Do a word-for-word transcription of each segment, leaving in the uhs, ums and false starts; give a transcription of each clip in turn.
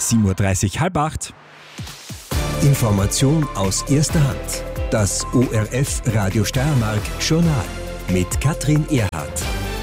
sieben Uhr dreißig, halb acht. Information aus erster Hand. Das O R F Radio Steiermark Journal mit Katrin Erhardt.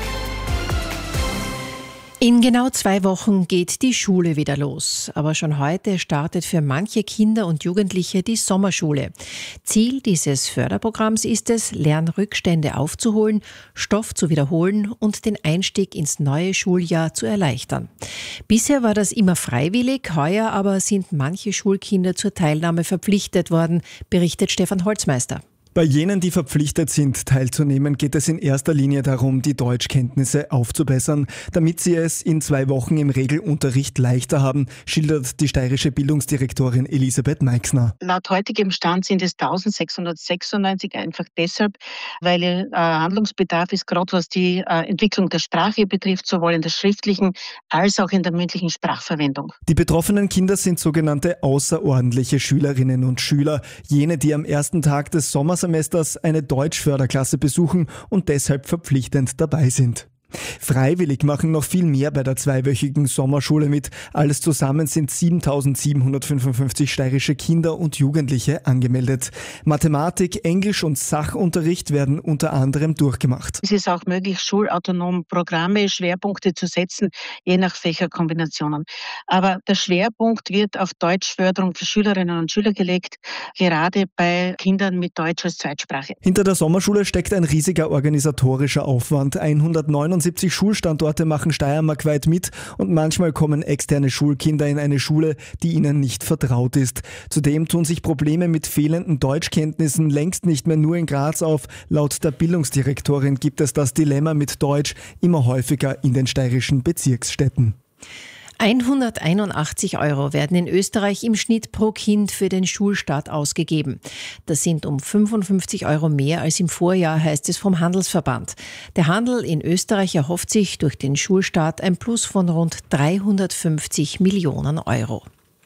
In genau zwei Wochen geht die Schule wieder los. Aber schon heute startet für manche Kinder und Jugendliche die Sommerschule. Ziel dieses Förderprogramms ist es, Lernrückstände aufzuholen, Stoff zu wiederholen und den Einstieg ins neue Schuljahr zu erleichtern. Bisher war das immer freiwillig, heuer aber sind manche Schulkinder zur Teilnahme verpflichtet worden, berichtet Stefan Holzmeister. Bei jenen, die verpflichtet sind, teilzunehmen, geht es in erster Linie darum, die Deutschkenntnisse aufzubessern, damit sie es in zwei Wochen im Regelunterricht leichter haben, schildert die steirische Bildungsdirektorin Elisabeth Meixner. Laut heutigem Stand sind es eintausendsechshundertsechsundneunzig, einfach deshalb, weil äh, Handlungsbedarf ist, gerade was die äh, Entwicklung der Sprache betrifft, sowohl in der schriftlichen als auch in der mündlichen Sprachverwendung. Die betroffenen Kinder sind sogenannte außerordentliche Schülerinnen und Schüler, jene, die am ersten Tag des Sommers Semesters eine Deutschförderklasse besuchen und deshalb verpflichtend dabei sind. Freiwillig machen noch viel mehr bei der zweiwöchigen Sommerschule mit. Alles zusammen sind siebentausendsiebenhundertfünfundfünfzig steirische Kinder und Jugendliche angemeldet. Mathematik, Englisch und Sachunterricht werden unter anderem durchgemacht. Es ist auch möglich, schulautonom Programme, Schwerpunkte zu setzen, je nach Fächerkombinationen. Aber der Schwerpunkt wird auf Deutschförderung für Schülerinnen und Schüler gelegt, gerade bei Kindern mit Deutsch als Zweitsprache. Hinter der Sommerschule steckt ein riesiger organisatorischer Aufwand. hundertneunundsiebzig Schulstandorte machen steiermarkweit mit und manchmal kommen externe Schulkinder in eine Schule, die ihnen nicht vertraut ist. Zudem tun sich Probleme mit fehlenden Deutschkenntnissen längst nicht mehr nur in Graz auf. Laut der Bildungsdirektorin gibt es das Dilemma mit Deutsch immer häufiger in den steirischen Bezirksstädten. hunderteinundachtzig Euro werden in Österreich im Schnitt pro Kind für den Schulstart ausgegeben. Das sind um fünfundfünfzig Euro mehr als im Vorjahr, heißt es vom Handelsverband. Der Handel in Österreich erhofft sich durch den Schulstart ein Plus von rund dreihundertfünfzig Millionen Euro.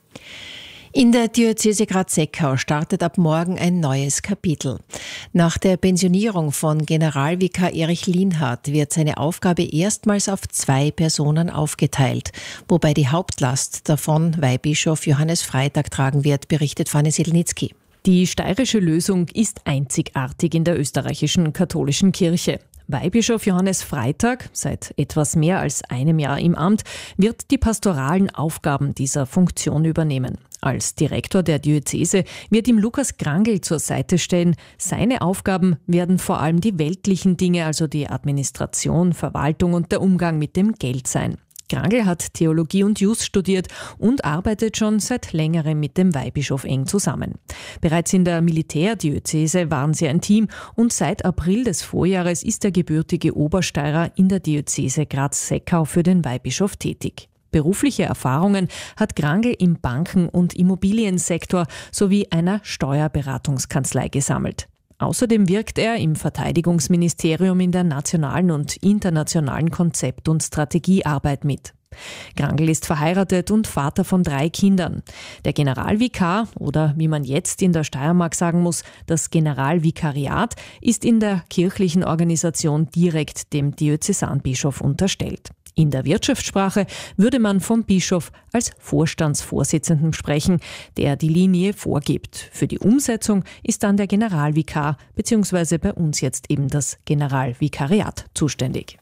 In der Diözese Graz-Seckau startet ab morgen ein neues Kapitel. Nach der Pensionierung von Generalvikar Erich Lienhardt wird seine Aufgabe erstmals auf zwei Personen aufgeteilt, wobei die Hauptlast davon Weihbischof Johannes Freitag tragen wird, berichtet Fanny Silnitzky. Die steirische Lösung ist einzigartig in der österreichischen katholischen Kirche. Weihbischof Johannes Freitag, seit etwas mehr als einem Jahr im Amt, wird die pastoralen Aufgaben dieser Funktion übernehmen. Als Direktor der Diözese wird ihm Lukas Grangl zur Seite stellen. Seine Aufgaben werden vor allem die weltlichen Dinge, also die Administration, Verwaltung und der Umgang mit dem Geld sein. Grangl hat Theologie und Jus studiert und arbeitet schon seit längerem mit dem Weihbischof eng zusammen. Bereits in der Militärdiözese waren sie ein Team und seit April des Vorjahres ist der gebürtige Obersteirer in der Diözese Graz-Seckau für den Weihbischof tätig. Berufliche Erfahrungen hat Grangl im Banken- und Immobiliensektor sowie einer Steuerberatungskanzlei gesammelt. Außerdem wirkt er im Verteidigungsministerium in der nationalen und internationalen Konzept- und Strategiearbeit mit. Grangl ist verheiratet und Vater von drei Kindern. Der Generalvikar, oder wie man jetzt in der Steiermark sagen muss, das Generalvikariat, ist in der kirchlichen Organisation direkt dem Diözesanbischof unterstellt. In der Wirtschaftssprache würde man vom Bischof als Vorstandsvorsitzenden sprechen, der die Linie vorgibt. Für die Umsetzung ist dann der Generalvikar bzw. bei uns jetzt eben das Generalvikariat zuständig.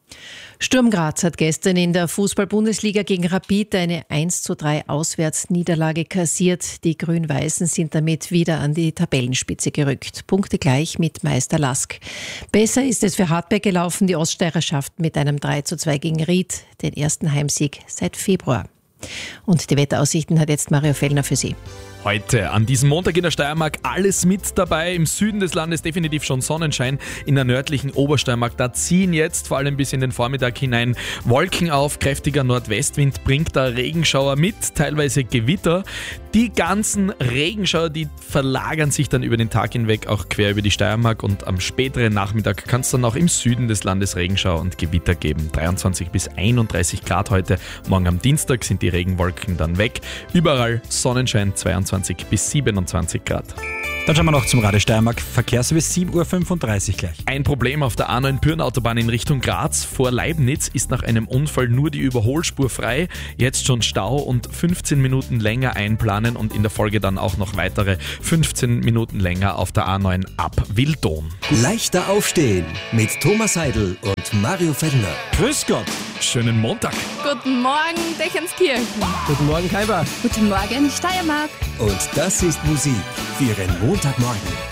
Sturm Graz hat gestern in der Fußball-Bundesliga gegen Rapid eine eins zu drei Auswärtsniederlage kassiert. Die Grün-Weißen sind damit wieder an die Tabellenspitze gerückt. Punkte gleich mit Meister Lask. Besser ist es für Hartberg gelaufen. Die Oststeirer schafften mit einem drei zu zwei gegen Ried den ersten Heimsieg seit Februar. Und die Wetteraussichten hat jetzt Mario Fellner für Sie. Heute, an diesem Montag in der Steiermark, alles mit dabei. Im Süden des Landes definitiv schon Sonnenschein. In der nördlichen Obersteiermark, da ziehen jetzt vor allem bis in den Vormittag hinein Wolken auf. Kräftiger Nordwestwind bringt da Regenschauer mit, teilweise Gewitter. Die ganzen Regenschauer, die verlagern sich dann über den Tag hinweg auch quer über die Steiermark. Und am späteren Nachmittag kann es dann auch im Süden des Landes Regenschauer und Gewitter geben. dreiundzwanzig bis einunddreißig Grad heute. Morgen am Dienstag sind die Regenwolken dann weg. Überall Sonnenschein, zweiundzwanzig bis siebenundzwanzig Grad. Dann schauen wir noch zum Radio Steiermark. Verkehrsservice sieben Uhr fünfunddreißig gleich. Ein Problem auf der A neun Pyrn-Autobahn in Richtung Graz vor Leibniz ist nach einem Unfall nur die Überholspur frei. Jetzt schon Stau und fünfzehn Minuten länger einplanen und in der Folge dann auch noch weitere fünfzehn Minuten länger auf der A neun ab Wildon. Leichter aufstehen mit Thomas Seidel und Mario Fellner. Grüß Gott. Schönen Montag. Guten Morgen, Dächenskirchen. Guten Morgen, Kaiber. Guten Morgen, Steiermark. Und das ist Musik für Ihren Montagmorgen.